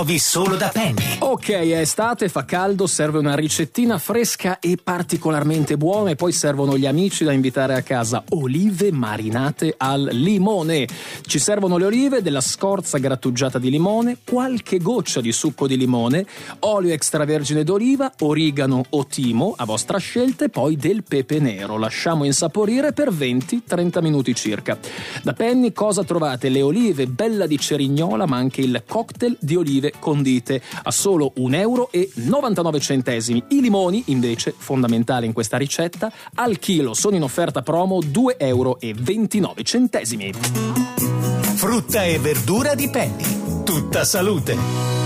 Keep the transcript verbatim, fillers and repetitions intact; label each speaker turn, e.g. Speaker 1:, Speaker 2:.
Speaker 1: Vi solo da Penny.
Speaker 2: Ok, è estate, fa caldo, serve una ricettina fresca e particolarmente buona e poi servono gli amici da invitare a casa. Olive marinate al limone. Ci servono le olive, della scorza grattugiata di limone, qualche goccia di succo di limone, olio extravergine d'oliva, origano o timo a vostra scelta e poi del pepe nero. Lasciamo insaporire per venti trenta minuti circa. Da Penny cosa trovate? Le olive bella di cerignola ma anche il cocktail di olive condite a solo un euro e novantanove centesimi. I limoni invece, fondamentale in questa ricetta, al chilo sono in offerta promo due euro e ventinove centesimi.
Speaker 1: Frutta e verdura di Penny, tutta salute.